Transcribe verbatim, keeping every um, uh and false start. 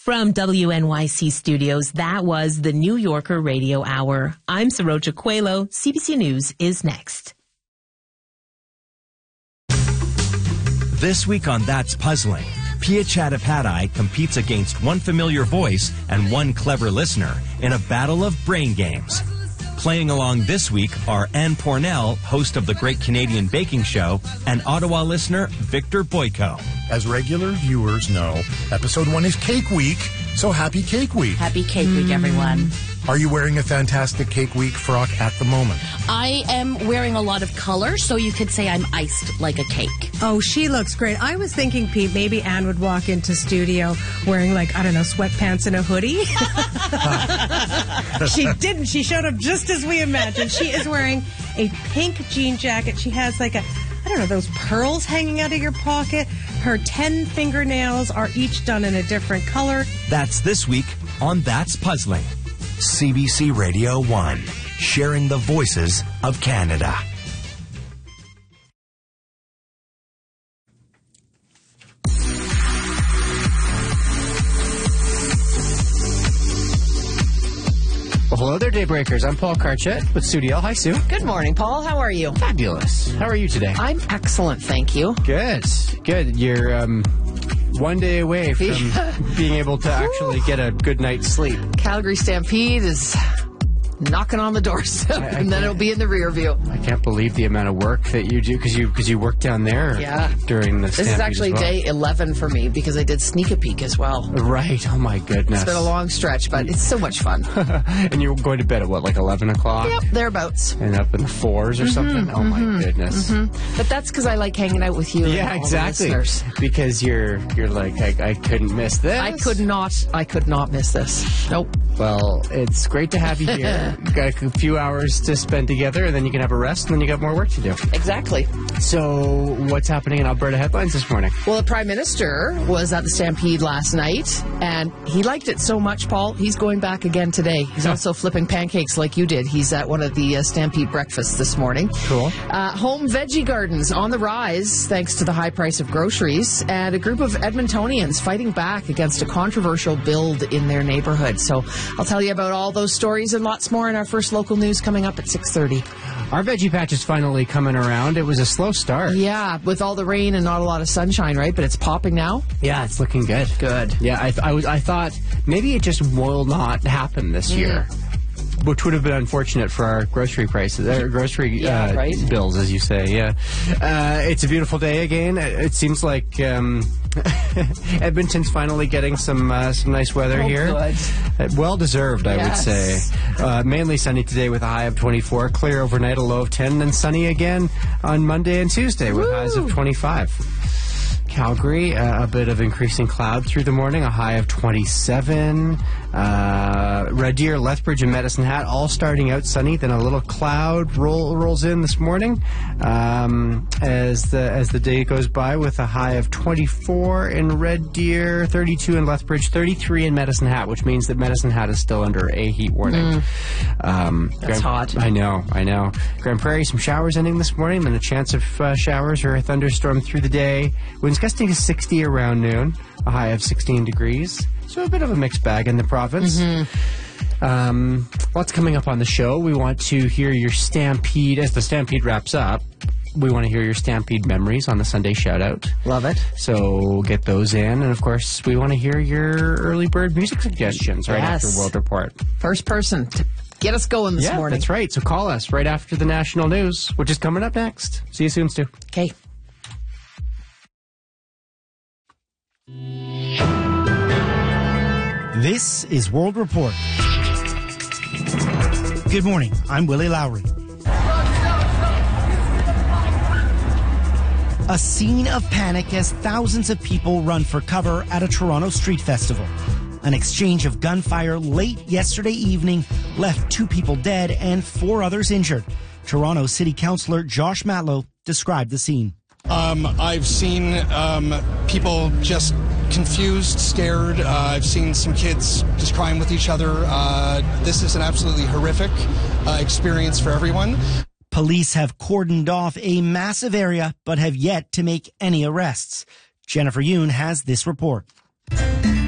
From W N Y C Studios, that was the New Yorker Radio Hour. I'm Saroja Coelho. C B C News is next. This week on That's Puzzling, Pia Chattopadhyay competes against one familiar voice and one clever listener in a battle of brain games. Playing along this week are Anne Pornell, host of the Great Canadian Baking Show, and Ottawa listener Victor Boyko. As regular viewers know, episode one is Cake Week, so happy Cake Week. Happy Cake Week, everyone. Are you wearing a fantastic Cake Week frock at the moment? I am wearing a lot of color, so you could say I'm iced like a cake. Oh, she looks great. I was thinking, Pete, maybe Anne would walk into studio wearing, like, I don't know, sweatpants and a hoodie. She didn't. She showed up just as we imagined. She is wearing a pink jean jacket. She has, like, a, I don't know, those pearls hanging out of your pocket. Her ten fingernails are each done in a different color. That's this week on That's Puzzling. C B C Radio one, sharing the voices of Canada. Well, hello there, Daybreakers. I'm Paul Karchet with Sue Deal. Hi, Sue. Good morning, Paul. How are you? Fabulous. How are you today? I'm excellent, thank you. Good. Good. You're um, one day away from being able to actually get a good night's sleep. Calgary Stampede is knocking on the doorstep, I, I and then it'll be in the rear view. I can't believe the amount of work that you do, because you because you work down there yeah. during the This Stampede is actually as well. day eleven for me, because I did Sneak a Peek as well. Right. Oh, my goodness. It's been a long stretch, but it's so much fun. And you were going to bed at, what, like eleven o'clock? Yep, thereabouts. And up in the fours or mm-hmm, something? Oh, mm-hmm, my goodness. Mm-hmm. But that's because I like hanging out with you yeah, and all exactly. the listeners. Because you're, you're like, I, I couldn't miss this. I could not, I could not miss this. Nope. Well, it's great to have you here. Got a few hours to spend together, and then you can have a rest, and then you got more work to do. Exactly. So, what's happening in Alberta headlines this morning? Well, the Prime Minister was at the Stampede last night, and he liked it so much, Paul, he's going back again today. He's also flipping pancakes like you did. He's at one of the uh, Stampede breakfasts this morning. Cool. Uh, home veggie gardens on the rise, thanks to the high price of groceries, and a group of Edmontonians fighting back against a controversial build in their neighborhood. So, I'll tell you about all those stories and lots more in our first local news coming up at six thirty. Our veggie patch is finally coming around. It was a slow start. Yeah, with all the rain and not a lot of sunshine, right? But it's popping now? Yeah, it's looking good. Good. Yeah, I, I, was, I thought maybe it just will not happen this mm. year. Which would have been unfortunate for our grocery prices, our grocery yeah, uh, right? bills, as you say. Yeah, uh, it's a beautiful day again. It seems like um, Edmonton's finally getting some uh, some nice weather oh, here. Good. Uh, well deserved, I yes. would say. Uh, mainly sunny today with a high of twenty-four, clear overnight, a low of ten, and sunny again on Monday and Tuesday with Woo! highs of twenty-five. Calgary, uh, a bit of increasing cloud through the morning, a high of twenty-seven. Uh, Red Deer, Lethbridge, and Medicine Hat all starting out sunny. Then a little cloud roll, rolls in this morning um, as the as the day goes by, with a high of twenty-four in Red Deer, thirty-two in Lethbridge, thirty-three in Medicine Hat, which means that Medicine Hat is still under a heat warning. Mm. Um, That's Grand, hot. I know, I know. Grand Prairie, some showers ending this morning, then a chance of uh, showers or a thunderstorm through the day. Winds gusting to sixty around noon, a high of sixteen degrees. So a bit of a mixed bag in the province. Mm-hmm. Um, lots coming up on the show. We want to hear your Stampede, as the Stampede wraps up. We want to hear your Stampede memories on the Sunday Shoutout. Love it. So get those in. And, of course, we want to hear your early bird music suggestions right yes. after World Report. First person to get us going this yeah, morning. That's right. So call us right after the national news, which is coming up next. See you soon, Stu. Okay. This is World Report. Good morning. I'm Willie Lowry. A scene of panic as thousands of people run for cover at a Toronto street festival. An exchange of gunfire late yesterday evening left two people dead and four others injured. Toronto City Councillor Josh Matlow described the scene. Um, I've seen um, people just confused, scared. Uh, I've seen some kids just crying with each other. Uh, this is an absolutely horrific uh, experience for everyone. Police have cordoned off a massive area, but have yet to make any arrests. Jennifer Yoon has this report.